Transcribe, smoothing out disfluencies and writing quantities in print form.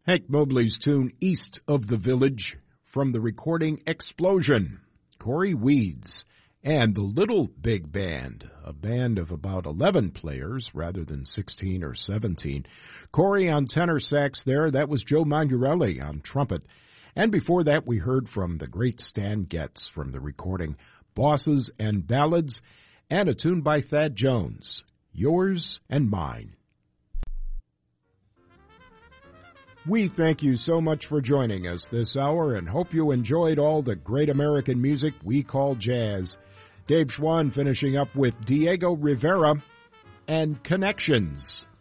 Hank Mobley's tune East of the Village from the recording Explosion, Corey Weeds, and the Little Big Band, a band of about 11 players rather than 16 or 17. Corey on tenor sax there, that was Joe Magurelli on trumpet. And before that we heard from the great Stan Getz from the recording Bosses and Ballads, and a tune by Thad Jones, Yours and Mine. We thank you so much for joining us this hour and hope you enjoyed all the great American music we call jazz. Dave Schwann finishing up with Diego Rivera and Connections.